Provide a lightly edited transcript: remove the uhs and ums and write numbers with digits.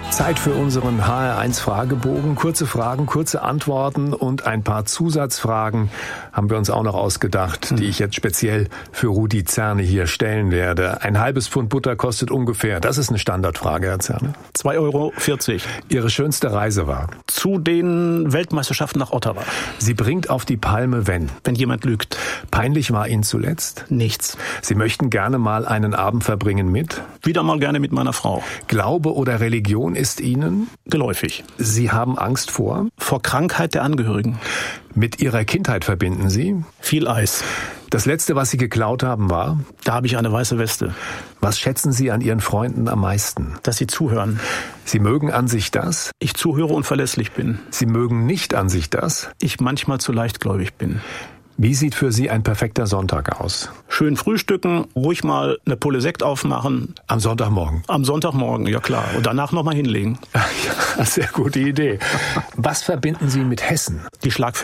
Zeit für unseren HR1-Fragebogen. Kurze Fragen, kurze Antworten und ein paar Zusatzfragen haben wir uns auch noch ausgedacht, die ich jetzt speziell für Rudi Zerne hier stellen werde. Ein halbes Pfund Butter kostet ungefähr, das ist eine Standardfrage, Herr Zerne. 2,40 €. Ihre schönste Reise war? Zu den Weltmeisterschaften nach Ottawa. Sie bringt auf die Palme, wenn? Wenn jemand lügt. Peinlich war Ihnen zuletzt? Nichts. Sie möchten gerne mal einen Abend verbringen mit? Wieder mal gerne mit meiner Frau. Glaube oder Religion ist Ihnen? Geläufig. Sie haben Angst vor? Vor Krankheit der Angehörigen. Mit Ihrer Kindheit verbinden Sie? Viel Eis. Das Letzte, was Sie geklaut haben, war? Da habe ich eine weiße Weste. Was schätzen Sie an Ihren Freunden am meisten? Dass sie zuhören. Sie mögen an sich das? Ich zuhöre und verlässlich bin. Sie mögen nicht an sich das? Ich manchmal zu leichtgläubig bin. Wie sieht für Sie ein perfekter Sonntag aus? Schön frühstücken, ruhig mal eine Pulle Sekt aufmachen. Am Sonntagmorgen? Am Sonntagmorgen, ja klar. Und danach nochmal hinlegen. Ja, sehr gute Idee. Was verbinden Sie mit Hessen? Die